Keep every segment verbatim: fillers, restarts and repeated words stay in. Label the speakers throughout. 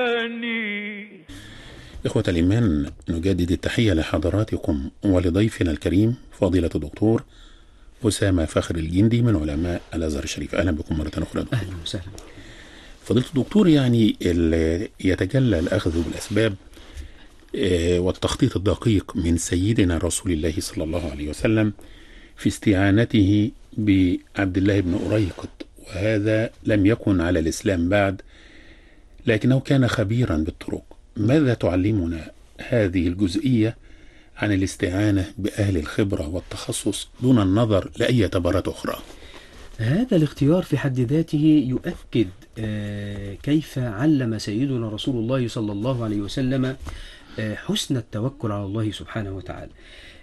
Speaker 1: إخوة الإيمان، نجدد التحية لحضراتكم ولضيفنا الكريم فضيلة الدكتور أسامة فخر الجندي من علماء الأزهر الشريف. أهلا بكم مرة أخرى.
Speaker 2: أهلا وسهلا
Speaker 1: فضيلة الدكتور. يعني يتجلى الأخذ بالأسباب والتخطيط الدقيق من سيدنا رسول الله صلى الله عليه وسلم في استعانته بعبد الله بن أريقط، وهذا لم يكن على الإسلام بعد، لكنه كان خبيرا بالطرق. ماذا تعلمنا هذه الجزئية عن الاستعانة بأهل الخبرة والتخصص دون النظر لأي اعتبارات أخرى؟
Speaker 2: هذا الاختيار في حد ذاته يؤكد كيف علم سيدنا رسول الله صلى الله عليه وسلم حسن التوكل على الله سبحانه وتعالى.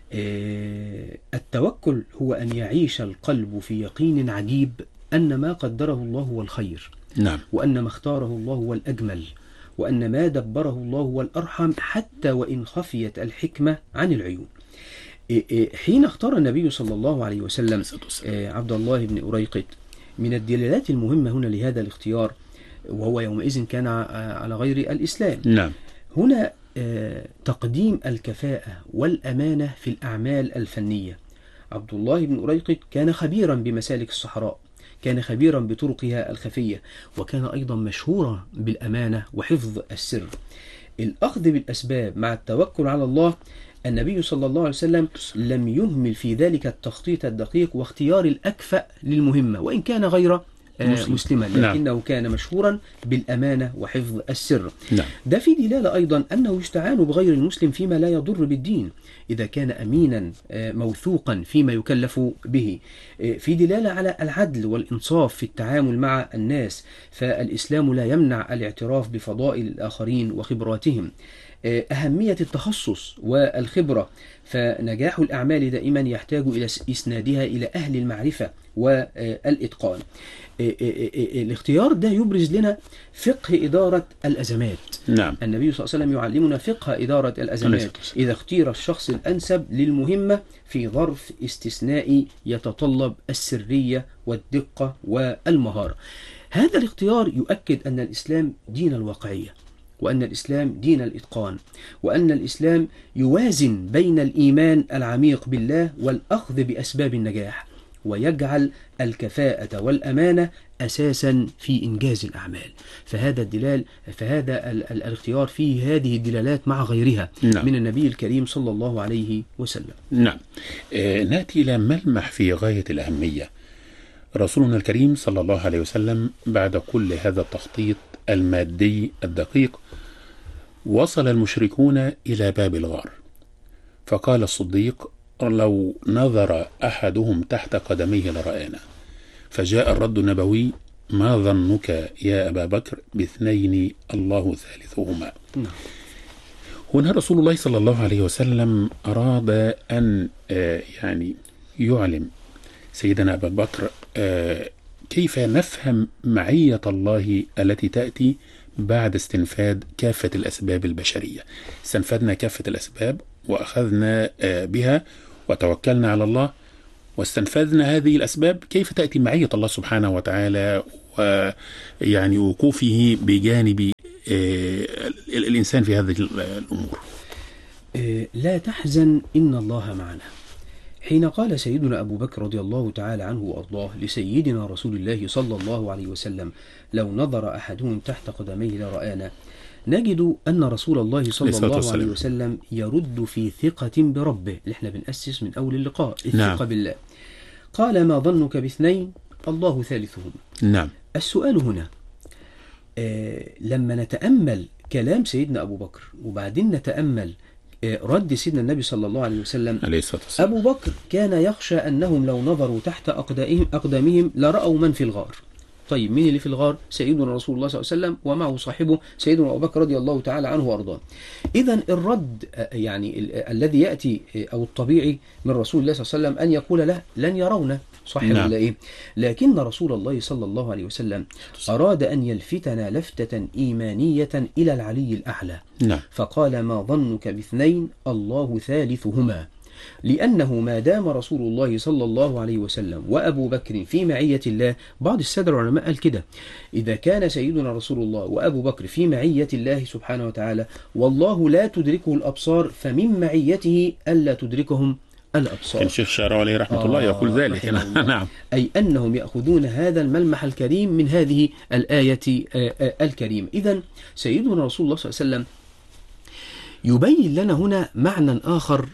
Speaker 2: التوكل هو أن يعيش القلب في يقين عجيب أن ما قدره الله هو الخير،
Speaker 1: نعم،
Speaker 2: وأن ما اختاره الله هو الأجمل، وأن ما دبره الله هو الأرحم، حتى وإن خفيت الحكمة عن العيون. حين اختار النبي صلى الله عليه وسلم عبد الله بن أريقط، من الدلالات المهمة هنا لهذا الاختيار، وهو يومئذ كان على غير الإسلام،
Speaker 1: نعم،
Speaker 2: هنا تقديم الكفاءة والأمانة في الأعمال الفنية. عبد الله بن أريقط كان خبيرا بمسالك الصحراء، كان خبيرا بطرقها الخفية، وكان أيضا مشهورا بالأمانة وحفظ السر. الأخذ بالأسباب مع التوكل على الله، النبي صلى الله عليه وسلم لم يهمل في ذلك التخطيط الدقيق واختيار الأكفأ للمهمة، وإن كان غير مسلم. مسلما، لكنه نعم. كان مشهورا بالأمانة وحفظ السر.
Speaker 1: نعم.
Speaker 2: ده في دلالة أيضا أنه يستعان بغير المسلم فيما لا يضر بالدين إذا كان أمينا موثوقا فيما يكلف به. في دلالة على العدل والإنصاف في التعامل مع الناس، فالإسلام لا يمنع الاعتراف بفضائل الآخرين وخبراتهم. أهمية التخصص والخبرة، فنجاح الأعمال دائما يحتاج إلى إسنادها إلى أهل المعرفة والإتقان. الاختيار ده يبرز لنا فقه إدارة الأزمات.
Speaker 1: نعم.
Speaker 2: النبي صلى الله عليه وسلم يعلمنا فقه إدارة الأزمات إذا اختير الشخص الأنسب للمهمة في ظرف استثنائي يتطلب السرية والدقة والمهارة. هذا الاختيار يؤكد أن الإسلام دين الواقعية، وأن الإسلام دين الإتقان، وأن الإسلام يوازن بين الإيمان العميق بالله والأخذ بأسباب النجاح، ويجعل الكفاءة والأمانة أساسا في إنجاز الأعمال. فهذا الدلال فهذا ال ال الاختيار فيه هذه الدلالات مع غيرها. نعم. من النبي الكريم صلى الله عليه وسلم.
Speaker 1: نعم. آه نأتي إلى ملمح في غاية الأهمية. رسولنا الكريم صلى الله عليه وسلم بعد كل هذا التخطيط المادي الدقيق، وصل المشركون إلى باب الغار، فقال الصديق: لو نظر أحدهم تحت قدميه لرآنا. فجاء الرد النبوي: ما ظنك يا أبا بكر باثنين الله ثالثهما. هنا رسول الله صلى الله عليه وسلم أراد أن يعني يعلم سيدنا أبا بكر كيف نفهم معية الله التي تأتي بعد استنفاد كافة الأسباب البشرية. استنفدنا كافة الأسباب وأخذنا بها وتوكلنا على الله واستنفذنا هذه الأسباب، كيف تأتي معية الله سبحانه وتعالى ويعني وقوفه بجانب الإنسان في هذه الأمور؟
Speaker 2: لا تحزن إن الله معنا. حين قال سيدنا أبو بكر رضي الله تعالى عنه وأرضاه لسيدنا رسول الله صلى الله عليه وسلم: لو نظر أحدهم تحت قدميه لرآنا، نجد أن رسول الله صلى الله عليه وسلم يرد في ثقة بربه، اللي احنا بنأسس من أول اللقاء الثقة نعم. بالله. قال: ما ظنك باثنين الله ثالثهم.
Speaker 1: نعم.
Speaker 2: السؤال هنا آه لما نتأمل كلام سيدنا أبو بكر وبعدين نتأمل رد سيدنا النبي صلى الله عليه وسلم
Speaker 1: عليه الصلاة والسلام،
Speaker 2: أبو بكر كان يخشى أنهم لو نظروا تحت أقدامهم لرأوا من في الغار. طيب مين اللي في الغار؟ سيدنا رسول الله صلى الله عليه وسلم ومعه صاحبه سيدنا أبو بكر رضي الله تعالى عنه وأرضاه. إذن الرد يعني الذي يأتي أو الطبيعي من رسول الله صلى الله عليه وسلم أن يقول له لن يرون، صح ولا نعم. إيه؟ لكن رسول الله صلى الله عليه وسلم أراد أن يلفتنا لفتة إيمانية إلى العلي الأعلى.
Speaker 1: نعم.
Speaker 2: فقال: ما ظنك باثنين الله ثالثهما. لأنه ما دام رسول الله صلى الله عليه وسلم وأبو بكر في معية الله، بعض السادة العلماء قال كده: إذا كان سيدنا رسول الله وأبو بكر في معية الله سبحانه وتعالى والله لا تدركه الأبصار، فمن معيته ألا تدركهم الأبصار.
Speaker 1: الشيخ الشعراوي رحمة الله يقول ذلك. نعم.
Speaker 2: أي أنهم يأخذون هذا الملمح الكريم من هذه الآية الكريمة. إذن سيدنا رسول الله صلى الله عليه وسلم يبين لنا هنا معنى آخر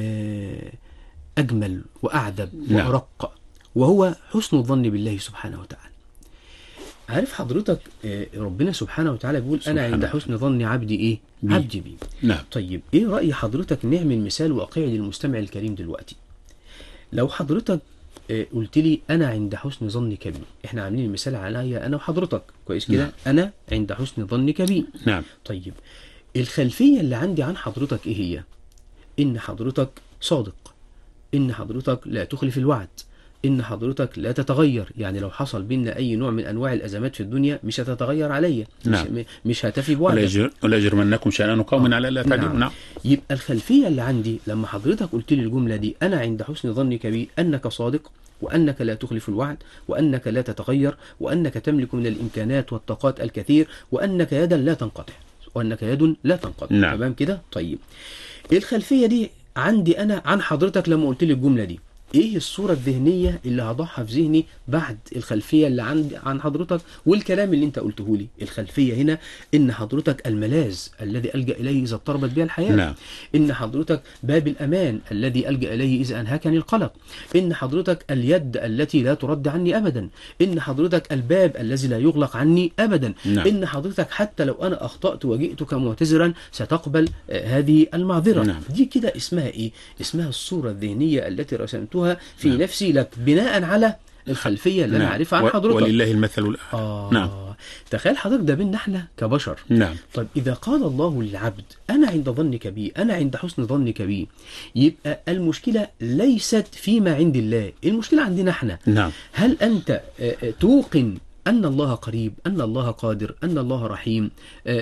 Speaker 2: أجمل وأعذب وأرق، وهو حسن الظن بالله سبحانه وتعالى. عارف حضرتك ربنا سبحانه وتعالى بيقول: أنا عند حسن ظن عبدي إيه؟ بي. عبدي بي.
Speaker 1: نعم.
Speaker 2: طيب إيه رأي حضرتك نعمل مثال واقعي للمستمع الكريم دلوقتي؟ لو حضرتك قلت لي أنا عند حسن ظنك بي، إحنا عاملين المثال عليا أنا وحضرتك، كويس كده؟ نعم. أنا عند حسن ظنك بي.
Speaker 1: نعم.
Speaker 2: طيب الخلفية اللي عندي عن حضرتك إيه هي؟ إن حضرتك صادق، إن حضرتك لا تخلف الوعد، إن حضرتك لا تتغير. يعني لو حصل بينا أي نوع من أنواع الأزمات في الدنيا مش هتتغير عليا. نعم. مش, مش هتفي بوعدك.
Speaker 1: ولا يجرمنكم شأنان قوم على لا تعدلوا. نعم.
Speaker 2: نعم. يبقى الخلفية اللي عندي لما حضرتك قلت لي الجملة دي: أنا عند حسن ظنك بي، أنك صادق، وأنك لا تخلف الوعد، وأنك لا تتغير، وأنك تملك من الإمكانات والطاقات الكثير، وأنك يدا لا تنقطع، وأنك يد لا تنقطع.
Speaker 1: نعم.
Speaker 2: تمام كده؟ طيب الخلفية دي عندي أنا عن حضرتك لما قلت لي الجملة دي، ايه الصورة الذهنية اللي هضعها في ذهني بعد الخلفية اللي عندي عن حضرتك والكلام اللي انت قلته لي؟ الخلفية هنا ان حضرتك الملاذ الذي ألجأ اليه اذا اضطربت بي الحياة.
Speaker 1: نعم.
Speaker 2: ان حضرتك باب الامان الذي ألجأ اليه اذا انهكني القلق. ان حضرتك اليد التي لا ترد عني ابدا. ان حضرتك الباب الذي لا يغلق عني ابدا.
Speaker 1: نعم.
Speaker 2: ان حضرتك حتى لو انا اخطأت وجئتك معتذرا ستقبل هذه المعذرة.
Speaker 1: نعم.
Speaker 2: دي كده اسمها ايه؟ اسمها الصورة الذهنية التي رسمتها في نعم. نفسي لك بناء على الخلفية اللي نعم. أنا عارفها عن حضرتك.
Speaker 1: ولله المثل الأعلى.
Speaker 2: آه.
Speaker 1: نعم.
Speaker 2: تخيل حضرتك ده بيننا احنا كبشر.
Speaker 1: نعم.
Speaker 2: طيب إذا قال الله للعبد: أنا عند ظنك بي، أنا عند حسن ظنك بي، يبقى المشكلة ليست فيما عند الله، المشكلة عندنا احنا.
Speaker 1: نعم.
Speaker 2: هل أنت توقن أن الله قريب، أن الله قادر، أن الله رحيم،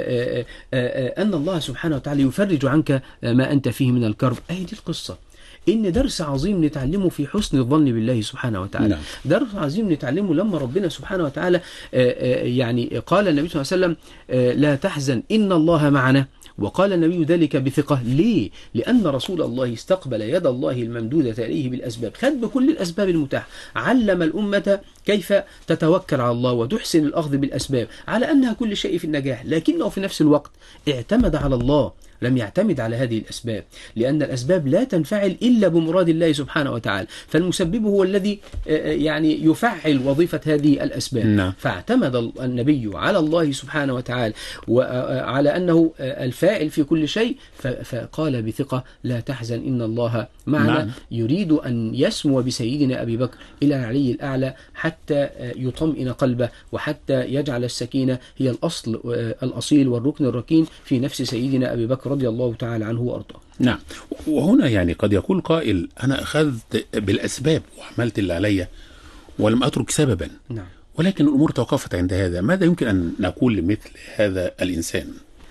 Speaker 2: أن الله سبحانه وتعالى يفرج عنك ما أنت فيه من الكرب؟ أي دي القصة. إن درس عظيم نتعلمه في حسن الظن بالله سبحانه وتعالى. نعم. درس عظيم نتعلمه لما ربنا سبحانه وتعالى يعني قال النبي صلى الله عليه وسلم: لا تحزن إن الله معنا. وقال النبي ذلك بثقة. ليه؟ لأن رسول الله استقبل يد الله الممدودة إليه بالأسباب، خد بكل الأسباب المتاحة، علم الأمة كيف تتوكل على الله وتحسن الأخذ بالأسباب على أنها كل شيء في النجاح، لكنه في نفس الوقت اعتمد على الله، لم يعتمد على هذه الأسباب، لأن الأسباب لا تنفعل إلا بمراد الله سبحانه وتعالى، فالمسبب هو الذي يعني يفعل وظيفة هذه الأسباب.
Speaker 1: نعم.
Speaker 2: فاعتمد النبي على الله سبحانه وتعالى وعلى أنه الفاعل في كل شيء، فقال بثقة: لا تحزن إن الله معنا. نعم. يريد أن يسمو بسيدنا أبي بكر إلى العلي الأعلى حتى يطمئن قلبه، وحتى يجعل السكينة هي الأصل الأصيل والركن الركين في نفس سيدنا أبي بكر رضي الله تعالى عنه وأرضاه.
Speaker 1: نعم. وهنا يعني قد يقول قائل: أنا أخذت بالأسباب وعملت اللي علي ولم أترك سببا.
Speaker 2: نعم.
Speaker 1: ولكن الأمور توقفت عند هذا. ماذا يمكن أن نقول لمثل هذا الإنسان؟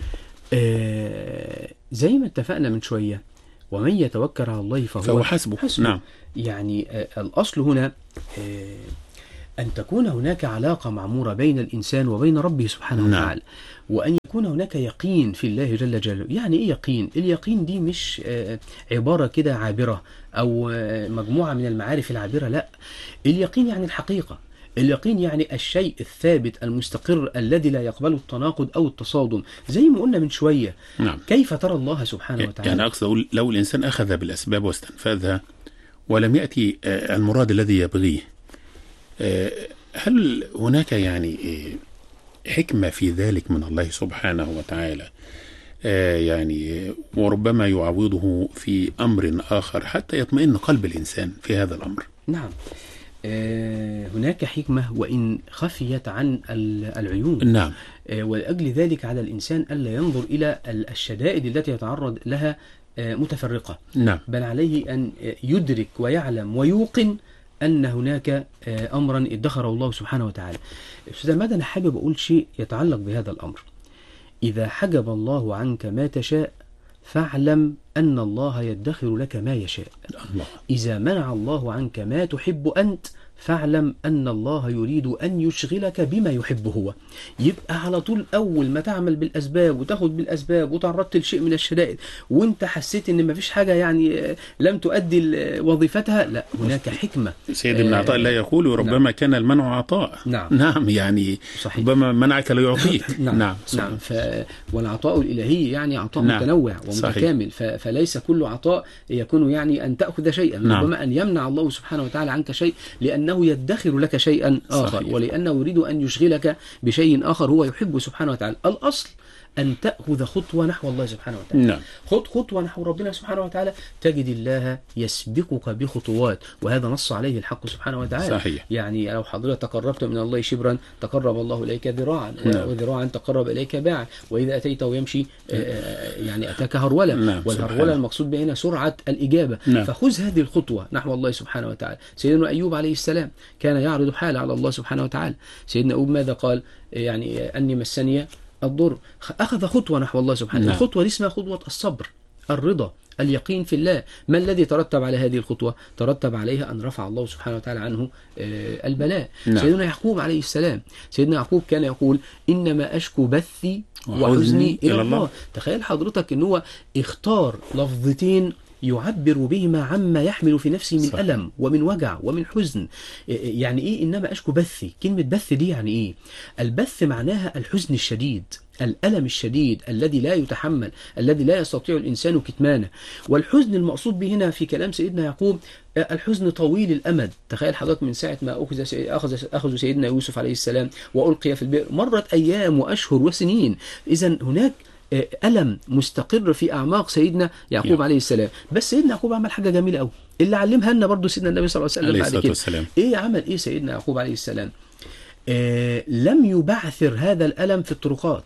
Speaker 2: آه زي ما اتفقنا من شوية: ومن يتوكل على الله فهو,
Speaker 1: فهو حسبه.
Speaker 2: حسبه. نعم. يعني آه الأصل هنا آه أن تكون هناك علاقة معمورة بين الإنسان وبين ربه سبحانه نعم. وتعالى، وأن يكون هناك يقين في الله جل جلاله. يعني إيه يقين؟ اليقين دي مش عبارة كده عابرة أو مجموعة من المعارف العابرة، لا، اليقين يعني الحقيقة. اليقين يعني الشيء الثابت المستقر الذي لا يقبل التناقض أو التصادم، زي ما قلنا من شوية.
Speaker 1: نعم.
Speaker 2: كيف ترى الله سبحانه وتعالى؟
Speaker 1: يعني أقصد أقول لو الإنسان أخذ بالأسباب واستنفذها ولم يأتي المراد الذي يبغيه، هل هناك يعني حكمة في ذلك من الله سبحانه وتعالى؟ يعني وربما يعوضه في أمر آخر حتى يطمئن قلب الإنسان في هذا الأمر.
Speaker 2: نعم. هناك حكمة وإن خفيت عن العيون.
Speaker 1: نعم.
Speaker 2: ولأجل ذلك على الإنسان ألا ينظر إلى الشدائد التي يتعرض لها متفرقة.
Speaker 1: نعم.
Speaker 2: بل عليه أن يدرك ويعلم ويوقن أن هناك أمرا ادخره الله سبحانه وتعالى. أستاذ ماذا أنا حابب أقول شيء يتعلق بهذا الأمر. إذا حجب الله عنك ما تشاء فاعلم أن الله يدخر لك ما يشاء.
Speaker 1: الله.
Speaker 2: إذا منع الله عنك ما تحب أنت فاعلم أن الله يريد أن يشغلك بما يحب هو. يبقى على طول أول ما تعمل بالأسباب وتاخد بالأسباب وتعرضت لشيء من الشدائد وانت حسيت ان مفيش حاجة يعني لم تؤدي وظيفتها، لا، هناك حكمة.
Speaker 1: سيد ابن عطاء لا يقول ربما نعم. كان المنع عطاء.
Speaker 2: نعم.
Speaker 1: نعم يعني صحيح. ربما منعك ليعطيك.
Speaker 2: نعم. نعم. نعم. ف... والعطاء الإلهي يعني عطاء نعم. متنوع ومتكامل. ف... فليس كل عطاء يكون يعني أن تأخذ شيئا. نعم. ربما أن يمنع الله سبحانه وتعالى عنك شيء لأنه يدخر لك شيئا آخر. صحيح. ولأنه يريد أن يشغلك بشيء آخر هو يحبه سبحانه وتعالى. الأصل أن تأخذ خطوة نحو الله سبحانه وتعالى.
Speaker 1: نعم.
Speaker 2: خط خطوة نحو ربنا سبحانه وتعالى تجد الله يسبقك بخطوات، وهذا نص عليه الحق سبحانه وتعالى.
Speaker 1: صحيح.
Speaker 2: يعني لو حضرتك تقربت من الله شبرا تقرب الله إليك ذراعا. نعم. وذراعا تقرب إليك باعا، وإذا أتيت ويمشي يعني أتاك هرولا.
Speaker 1: نعم.
Speaker 2: والهرولة المقصود بهنا سرعة الإجابة.
Speaker 1: نعم.
Speaker 2: فخذ هذه الخطوة نحو الله سبحانه وتعالى. سيدنا أيوب عليه السلام كان يعرض حاله على الله سبحانه وتعالى. سيدنا أيوب ماذا قال؟ يعني أني مسني الضر، أخذ خطوة نحو الله سبحانه. نعم. الخطوة دي اسمها خطوة الصبر، الرضا، اليقين في الله. ما الذي ترتب على هذه الخطوة؟ ترتب عليها أن رفع الله سبحانه وتعالى عنه البلاء. نعم. سيدنا يعقوب عليه السلام، سيدنا يعقوب كان يقول إنما أشكو بثي وحزني إلى الله. الله. تخيل حضرتك أنه اختار لفظتين يعبر بهما عما يحمل في نفسه من صح. ألم ومن وجع ومن حزن. يعني إيه إنما أشكو بثي؟ كلمة بث دي يعني إيه؟ البث معناها الحزن الشديد، الألم الشديد الذي لا يتحمل، الذي لا يستطيع الإنسان كتمانه. والحزن المقصود به هنا في كلام سيدنا يعقوب الحزن طويل الأمد. تخيل حضرتك من ساعة ما أخذ أخذ أخذ سيدنا يوسف عليه السلام وألقي في البئر مرت أيام وأشهر وسنين. إذن هناك ألم مستقر في أعماق سيدنا يعقوب يا. عليه السلام. بس سيدنا يعقوب عمل حاجة جميلة قوي اللي علمها لنا برضو سيدنا النبي صلى الله عليه وسلم بعد كده.
Speaker 1: والسلام.
Speaker 2: إيه عمل إيه سيدنا يعقوب عليه السلام؟ آه لم يبعثر هذا الألم في الطرقات،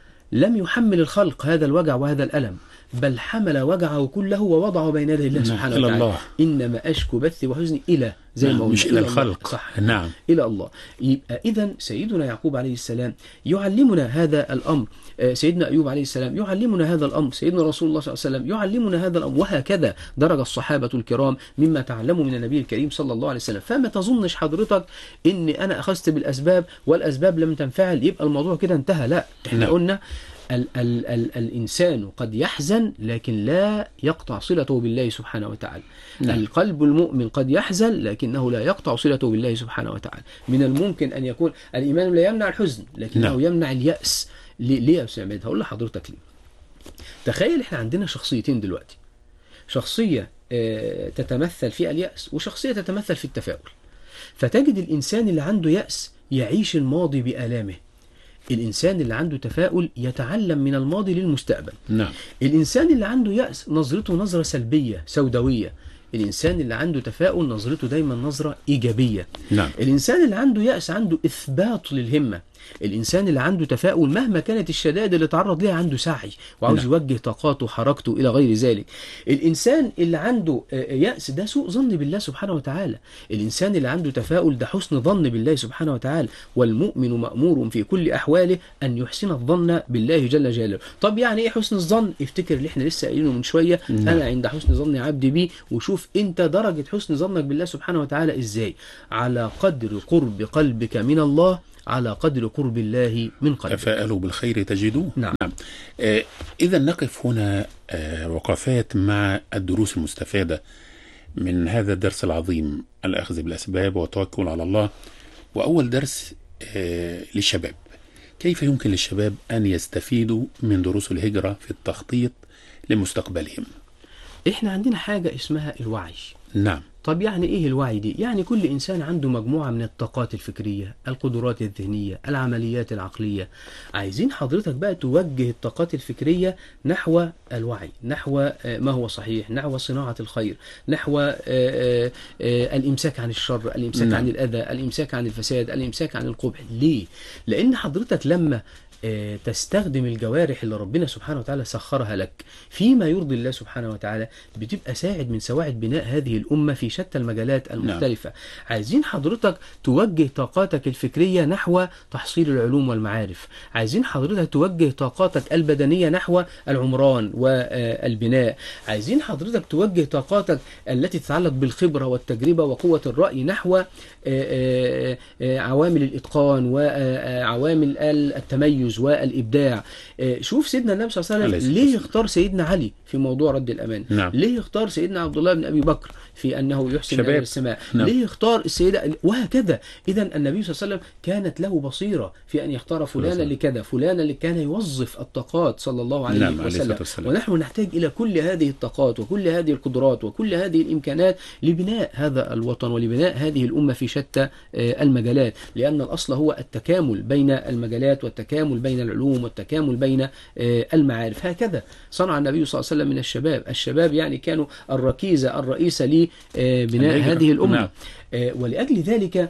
Speaker 2: لم يحمل الخلق هذا الوجع وهذا الألم، بل حمل وجعه كله ووضعه بين يدي الله سبحانه وتعالى. الله. إنما أشكو بثي وحزني إلى زي ما
Speaker 1: نعم. مش إلى الخلق.
Speaker 2: صح.
Speaker 1: نعم.
Speaker 2: إلى الله. يبقى إذن سيدنا يعقوب عليه السلام يعلمنا هذا الأمر، سيدنا أيوب عليه السلام يعلمنا هذا الأمر، سيدنا رسول الله صلى الله عليه وسلم يعلمنا هذا الأمر، وهكذا درج الصحابة الكرام مما تعلموا من النبي الكريم صلى الله عليه وسلم. فما تظنش حضرتك إن أنا أخذت بالأسباب والأسباب لم تنفعل يبقى الموضوع كده انتهى. لا، إحنا
Speaker 1: نعم.
Speaker 2: قلنا ال ال ال الإنسان قد يحزن لكن لا يقطع صلته بالله سبحانه وتعالى. نعم. القلب المؤمن قد يحزن لكنه لا يقطع صلته بالله سبحانه وتعالى. من الممكن أن يكون الإيمان لا يمنع الحزن لكنه نعم. يمنع اليأس. ليه يا أستاذ عماد؟ هقول لحضرتك ليه. تخيل إحنا عندنا شخصيتين دلوقتي، شخصية اه تتمثل في اليأس وشخصية تتمثل في التفاؤل. فتجد الإنسان اللي عنده يأس يعيش الماضي بآلامه، الإنسان اللي عنده تفاؤل يتعلم من الماضي للمستقبل.
Speaker 1: نعم.
Speaker 2: الإنسان اللي عنده يأس نظرته نظرة سلبية سوداوية، الإنسان اللي عنده تفاؤل نظرته دايما نظرة إيجابية.
Speaker 1: نعم.
Speaker 2: الإنسان اللي عنده يأس عنده إثبات للهمة، الإنسان اللي عنده تفاؤل مهما كانت الشدائد اللي تعرض لها عنده سعي وعاوز نعم. يوجه طاقاته وحركته إلى غير ذلك. الإنسان اللي عنده يأس ده سوء ظن بالله سبحانه وتعالى، الإنسان اللي عنده تفاؤل ده حسن ظن بالله سبحانه وتعالى. والمؤمن مأمور في كل أحواله أن يحسن الظن بالله جل جلاله. طب يعني إيه حسن الظن؟ افتكر اللي احنا لسه قايلينه من شوية. نعم. أنا عند حسن ظن عبدي بي، وشوف أنت درجة حسن ظنك بالله سبحانه وتعالى إزاي. على قدر قرب قلبك من الله على قدر قرب الله من قلبك.
Speaker 1: تفاءلوا بالخير تجدوه.
Speaker 2: نعم.
Speaker 1: نعم. آه إذا نقف هنا آه وقفات مع الدروس المستفادة من هذا الدرس العظيم، الأخذ بالأسباب والتوكل على الله. وأول درس آه للشباب، كيف يمكن للشباب أن يستفيدوا من دروس الهجرة في التخطيط لمستقبلهم؟
Speaker 2: إحنا عندنا حاجة اسمها الوعي.
Speaker 1: نعم.
Speaker 2: طب يعني إيه الوعي دي؟ يعني كل إنسان عنده مجموعة من الطاقات الفكرية، القدرات الذهنية، العمليات العقلية. عايزين حضرتك بقى توجه الطاقات الفكرية نحو الوعي، نحو ما هو صحيح، نحو صناعة الخير، نحو الإمساك عن الشر، الإمساك نعم. عن الأذى، الإمساك عن الفساد، الإمساك عن القبح. ليه؟ لأن حضرتك لما آه، تستخدم الجوارح اللي ربنا سبحانه وتعالى سخرها لك فيما يرضي الله سبحانه وتعالى، بتبقى ساعد من سواعد بناء هذه الأمة في شتى المجالات المختلفة. نعم. عايزين حضرتك توجه طاقاتك الفكرية نحو تحصيل العلوم والمعارف، عايزين حضرتك توجه طاقاتك البدنية نحو العمران والبناء، عايزين حضرتك توجه طاقاتك التي تتعلق بالخبرة والتجربة وقوة الرأي نحو عوامل الإتقان وعوامل التميز والإبداع. شوف سيدنا النبي صلى الله عليه وسلم ليه يختار سيدنا علي في موضوع رد الأمان؟ نعم. ليه يختار سيدنا عبد الله بن أبي بكر في أنه يحسن إلى السماء؟ نعم. ليه يختار السيدة؟ وهكذا. إذا النبي صلى الله عليه وسلم كانت له بصيرة في أن يختار فلانا لكذا، فلانا اللي كان يوظف الطاقات صلى الله عليه نعم. وسلم. ونحن نحتاج إلى كل هذه الطاقات وكل هذه القدرات وكل هذه الإمكانات لبناء هذا الوطن ولبناء هذه الأمة في شتى المجالات، لأن الأصل هو التكامل بين المجالات والتكامل بين العلوم والتكامل بين المعارف. هكذا صنع النبي صلى الله عليه وسلم من الشباب. الشباب يعني كانوا الركيزة الرئيسة لبناء هذه الأمة. نعم. ولأجل ذلك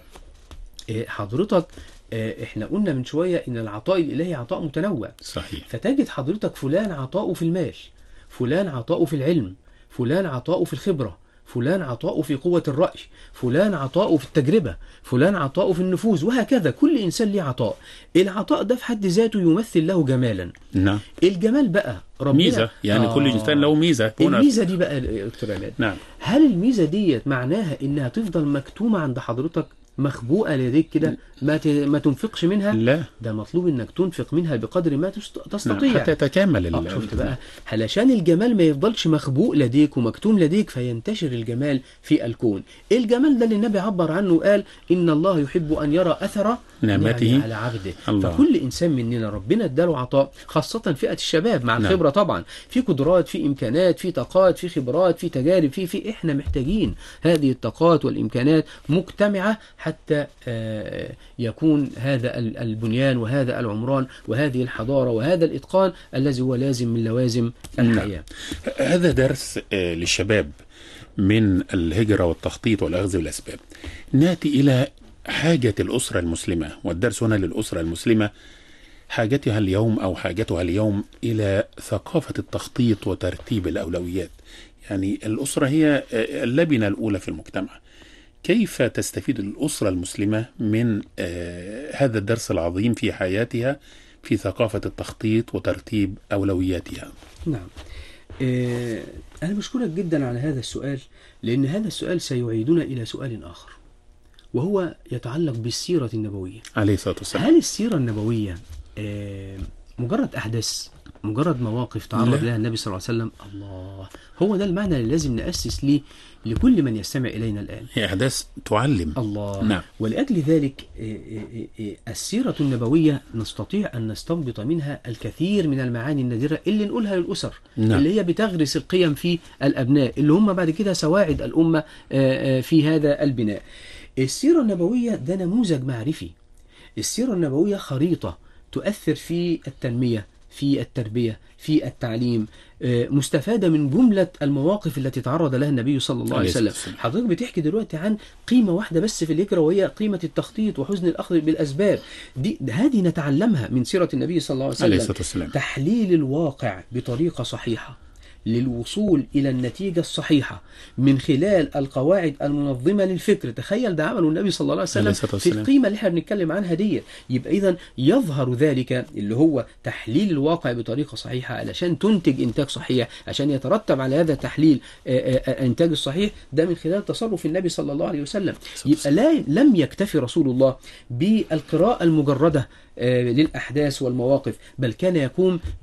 Speaker 2: حضرتك احنا قلنا من شوية ان العطاء الالهي عطاء متنوع. صحيح. فتجد حضرتك فلان عطاؤه في المال، فلان عطاؤه في العلم، فلان عطاؤه في الخبرة، فلان عطاؤه في قوة الرأي، فلان عطاؤه في التجربة، فلان عطاؤه في النفوذ، وهكذا. كل إنسان له عطاء. العطاء ده في حد ذاته يمثل له جمالا. نعم. الجمال بقى ربنا
Speaker 1: ميزة، يعني آه كل إنسان له ميزة.
Speaker 2: الميزة دي بقى دكتور عماد، نعم، هل الميزة دي معناها إنها تفضل مكتومة عند حضرتك مخبوءة لديك كده ما ما تنفقش منها؟ لا، ده مطلوب انك تنفق منها بقدر ما تستطيع.
Speaker 1: نعم. حتى تتكامل.
Speaker 2: آه شفت بقى، علشان الجمال ما يفضلش مخبوء لديك ومكتوم لديك فينتشر الجمال في الكون. الجمال ده اللي النبي عبر عنه قال إن الله يحب أن يرى أثر نعمته يعني على عبده. الله. فكل إنسان مننا ربنا اداله عطاء، خاصة فئة الشباب مع الخبرة. نعم. طبعا في قدرات، في إمكانات، في طاقات، في خبرات، في تجارب، في في إحنا محتاجين هذه الطاقات والإمكانات مجتمعة حتى يكون هذا البنيان وهذا العمران وهذه الحضارة وهذا الإتقان الذي هو لازم من لوازم الحياة.
Speaker 1: هذا درس للشباب من الهجرة والتخطيط والأخذ والأسباب. نأتي إلى حاجة الأسرة المسلمة، والدرس هنا للأسرة المسلمة، حاجتها اليوم أو حاجتها اليوم إلى ثقافة التخطيط وترتيب الأولويات. يعني الأسرة هي اللبنة الأولى في المجتمع. كيف تستفيد الأسرة المسلمة من آه هذا الدرس العظيم في حياتها في ثقافة التخطيط وترتيب أولوياتها؟
Speaker 2: نعم. آه أنا بشكرك جدا على هذا السؤال، لأن هذا السؤال سيعيدنا إلى سؤال آخر، وهو يتعلق بالسيرة النبوية عليه الصلاة والسلام. هل السيرة النبوية آه مجرد أحداث، مجرد مواقف تعرض لها النبي صلى الله عليه وسلم؟ الله، هو ده المعنى اللي لازم نأسس ليه لكل من يستمع إلينا الآن.
Speaker 1: هي أحداث تعلم.
Speaker 2: الله. نعم. ولأجل ذلك السيرة النبوية نستطيع أن نستنبط منها الكثير من المعاني النادرة اللي نقولها للأسر. نعم. اللي هي بتغرس القيم في الأبناء اللي هم بعد كده سواعد الأمة في هذا البناء. السيرة النبوية ده نموذج معرفي. السيرة النبوية خريطة تؤثر في التنمية، في التربية، في التعليم، مستفادة من جملة المواقف التي تعرض لها النبي صلى الله عليه وسلم. حضرتك بتحكي دلوقتي عن قيمة واحدة بس في الهجرة، وهي قيمة التخطيط وحسن الأخذ بالأسباب. دي هذه نتعلمها من سيرة النبي صلى الله عليه وسلم. تحليل الواقع بطريقة صحيحة للوصول إلى النتيجة الصحيحة من خلال القواعد المنظمة للفكر. تخيل ده عمله النبي صلى الله عليه وسلم في القيمة اللي احنا بنتكلم عنها دي. يبقى إذن يظهر ذلك اللي هو تحليل الواقع بطريقة صحيحة علشان تنتج إنتاج صحيح، عشان يترتب على هذا التحليل إنتاج الصحيح ده من خلال تصرف النبي صلى الله عليه وسلم. يبقى لا لم يكتفي رسول الله بالقراءة المجردة للأحداث والمواقف، بل كان يقوم